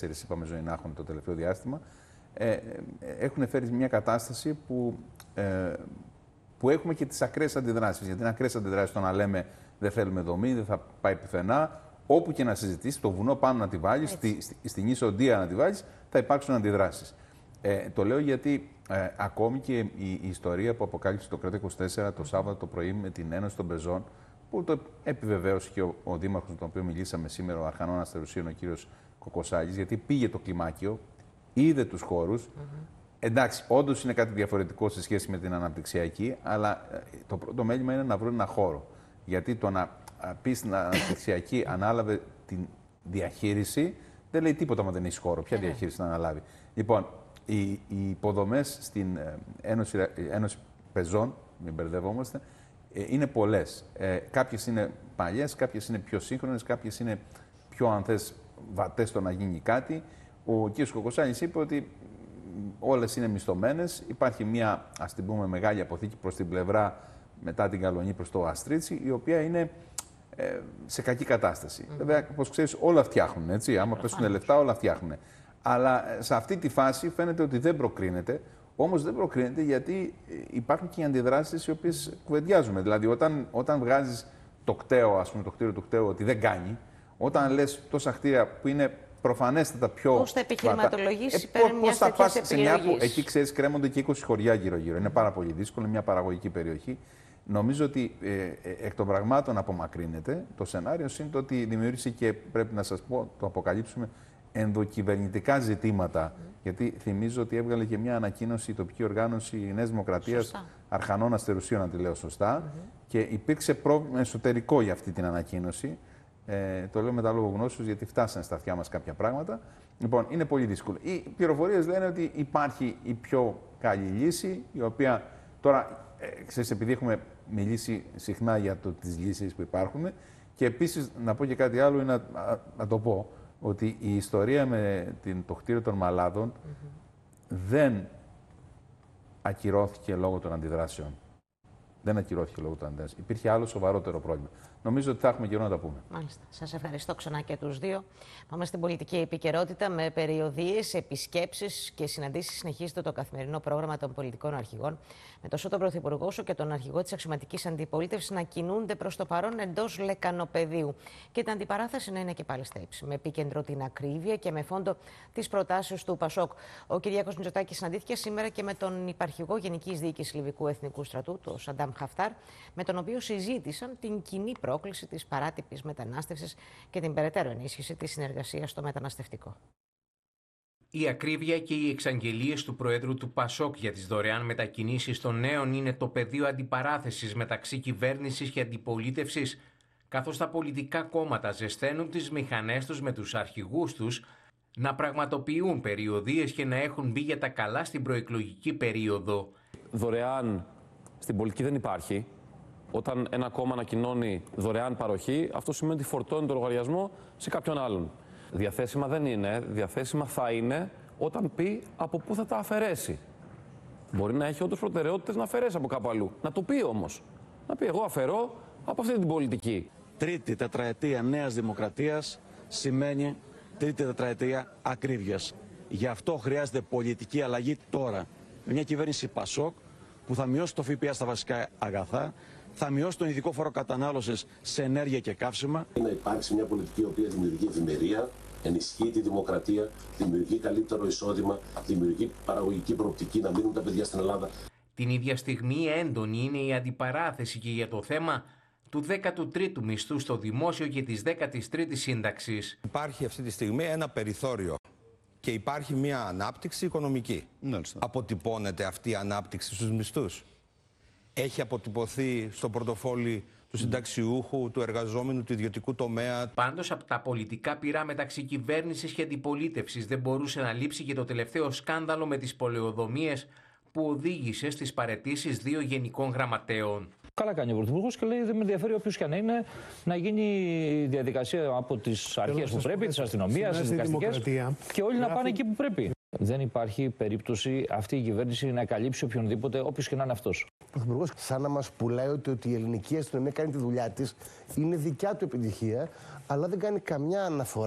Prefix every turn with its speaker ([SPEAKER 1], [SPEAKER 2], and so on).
[SPEAKER 1] είπαμε ζωή να έχουν το τελευταίο διάστημα, έχουν φέρει μια κατάσταση που έχουμε και τις ακραίες αντιδράσεις. Γιατί είναι ακραίες αντιδράσεις το να λέμε δεν θέλουμε δομή, δεν θα πάει πουθενά. Όπου και να συζητήσεις, το βουνό πάνω να τη βάλεις, στην Ισοντία να τη βάλεις, θα υπάρξουν αντιδράσεις. Το λέω γιατί ακόμη και η ιστορία που αποκάλυψε το Κρέτα 24 το Σάββατο το πρωί με την Ένωση των Πεζών, που το επιβεβαίωσε και ο Δήμαρχος με τον οποίο μιλήσαμε σήμερα, ο Αρχανών Αστερουσίων, ο κύριος Κοκοσάλης, γιατί πήγε το κλιμάκιο, είδε τους χώρους. Εντάξει, όντως είναι κάτι διαφορετικό σε σχέση με την αναπτυξιακή, αλλά το πρώτο μέλημα είναι να βρουν ένα χώρο. Γιατί το να πει στην αναπτυξιακή ανάλαβε την διαχείριση, δεν λέει τίποτα αν δεν έχει χώρο. Ποια διαχείριση να αναλάβει. Λοιπόν, οι υποδομές στην Ένωση Πεζών, μην μπερδευόμαστε, είναι πολλές. Κάποιες είναι παλιές, κάποιες είναι πιο σύγχρονες, κάποιες είναι πιο, αν θες, βατές στο να γίνει κάτι. Ο κ. Κοκοσάλης είπε ότι όλες είναι μισθωμένες. Υπάρχει μια, ας την πούμε, μεγάλη αποθήκη προς την πλευρά μετά την Καλονή προς το Αστρίτσι, η οποία είναι σε κακή κατάσταση. Βέβαια, όπως ξέρεις, όλα φτιάχνουν, έτσι. Άμα πέσουν λεφτά, όλα φτιάχνουν. Αλλά σε αυτή τη φάση φαίνεται ότι δεν προκρίνεται. Όμως δεν προκρίνεται γιατί υπάρχουν και οι αντιδράσεις οι οποίες κουβεντιάζουμε. Δηλαδή, όταν βγάζεις το κτέο, ας πούμε, το κτίριο του κτέου ότι δεν κάνει, όταν λες τόσα κτίρια που είναι προφανέστατα πιο.
[SPEAKER 2] Πώς θα επιχειρηματολογήσεις υπέρ μιας τέτοιας επιλογής.
[SPEAKER 1] Εκεί, ξέρεις, κρέμονται και 20 χωριά γύρω-γύρω. Είναι πάρα πολύ δύσκολο, μια παραγωγική περιοχή. Νομίζω ότι εκ των πραγμάτων απομακρύνεται. Το σενάριο είναι το ότι δημιούργησε και πρέπει να σας πω, το αποκαλύψουμε, ενδοκυβερνητικά ζητήματα. Γιατί θυμίζω ότι έβγαλε και μια ανακοίνωση η τοπική οργάνωση Νέας Δημοκρατίας Αρχανών Αστερουσίων, να τη λέω σωστά. Και υπήρξε πρόβλημα εσωτερικό για αυτή την ανακοίνωση. Το λέω με τα λόγω γνώσεως, γιατί φτάσανε στα αυτιά μας κάποια πράγματα. Λοιπόν, είναι πολύ δύσκολο. Οι πληροφορίες λένε ότι υπάρχει η πιο καλή λύση, η οποία τώρα. Ξέρεις, επειδή έχουμε μιλήσει συχνά για τις λύσεις που υπάρχουν και επίσης να πω και κάτι άλλο, είναι να το πω, ότι η ιστορία με το κτίριο των Μαλάδων δεν ακυρώθηκε λόγω των αντιδράσεων. Δεν ακυρώθηκε λόγω των αντιδράσεων. Υπήρχε άλλο σοβαρότερο πρόβλημα. Νομίζω ότι θα έχουμε καιρό να τα πούμε.
[SPEAKER 2] Μάλιστα. Σας ευχαριστώ ξανά και τους δύο. Πάμε στην πολιτική επικαιρότητα με περιοδίες, επισκέψεις και συναντήσεις. Συνεχίζεται το καθημερινό πρόγραμμα των πολιτικών αρχηγών, με τόσο τον Πρωθυπουργό όσο και τον αρχηγό της αξιωματικής αντιπολίτευσης να κινούνται προς το παρόν εντός λεκανοπεδίου. Και την αντιπαράθεση να είναι και πάλι στα ύψη, με επίκεντρο την ακρίβεια και με φόντο τις προτάσεις του Πασόκ. Ο Κυριάκος Μητσοτάκης συναντήθηκε σήμερα και με τον υπαρχηγό Γενικής Διοίκησης Λιβικού Εθνικού Στρατού, τον Σαντάμ Χαφτάρ, με τον οποίο συζήτησαν την κοινή πρόκληση της παράτυπης μετανάστευσης και την περαιτέρω ενίσχυση της συνεργασίας στο μεταναστευτικό.
[SPEAKER 3] Η ακρίβεια και οι εξαγγελίες του Προέδρου του Πασόκ για τις δωρεάν μετακινήσεις των νέων είναι το πεδίο αντιπαράθεσης μεταξύ κυβέρνησης και αντιπολίτευσης, καθώς τα πολιτικά κόμματα ζεσταίνουν τις μηχανές τους με τους αρχηγούς τους να πραγματοποιούν περιοδίες και να έχουν μπει για τα καλά στην προεκλογική περίοδο.
[SPEAKER 4] Δωρεάν στην πολιτική δεν υπάρχει. Όταν ένα κόμμα ανακοινώνει δωρεάν παροχή, αυτό σημαίνει ότι φορτώνει το λογαριασμό σε κάποιον άλλον. Διαθέσιμα δεν είναι. Διαθέσιμα θα είναι όταν πει από πού θα τα αφαιρέσει. Μπορεί να έχει όντως προτεραιότητες να αφαιρέσει από κάπου αλλού. Να το πει όμως. Να πει: εγώ αφαιρώ από αυτή την πολιτική.
[SPEAKER 5] Τρίτη τετραετία Νέας Δημοκρατίας σημαίνει τρίτη τετραετία ακρίβειας. Γι' αυτό χρειάζεται πολιτική αλλαγή τώρα. Μια κυβέρνηση Πασόκ που θα μειώσει το ΦΠΑ στα βασικά αγαθά, θα μειώσει τον ειδικό φόρο κατανάλωσης σε ενέργεια και καύσιμα.
[SPEAKER 6] Να υπάρξει μια πολιτική η οποία δημιουργεί ευημερία, ενισχύει τη δημοκρατία, δημιουργεί καλύτερο εισόδημα, δημιουργεί παραγωγική προοπτική να μείνουν τα παιδιά στην Ελλάδα.
[SPEAKER 3] Την ίδια στιγμή έντονη είναι η αντιπαράθεση και για το θέμα του 13ου μισθού στο δημόσιο και της 13ης σύνταξης.
[SPEAKER 7] Υπάρχει αυτή τη στιγμή ένα περιθώριο και υπάρχει μια ανάπτυξη οικονομική. Αποτυπώνεται αυτή η ανάπτυξη στους μισθούς. Έχει αποτυπωθεί στο πορτοφόλι του συνταξιούχου, του εργαζόμενου, του ιδιωτικού τομέα.
[SPEAKER 3] Πάντως, από τα πολιτικά πυρά μεταξύ κυβέρνησης και αντιπολίτευσης δεν μπορούσε να λείψει και το τελευταίο σκάνδαλο με τις πολεοδομίες που οδήγησε στις παραιτήσεις 2 γενικών γραμματέων.
[SPEAKER 8] Καλά κάνει ο Πρωθυπουργός και λέει: δεν με ενδιαφέρει όποιος και αν είναι, να γίνει η διαδικασία από τις αρχές που πρέπει, της αστυνομίας, της δικαστικές, και όλοι να πάνε εκεί που πρέπει. Δεν υπάρχει περίπτωση αυτή η κυβέρνηση να καλύψει οποιονδήποτε, όποιος και να είναι αυτός.
[SPEAKER 9] Ο Πρωθυπουργός, σαν να μας πουλάει ότι η ελληνική αστυνομία κάνει τη δουλειά της, είναι δικιά του επιτυχία, αλλά δεν κάνει καμιά αναφορά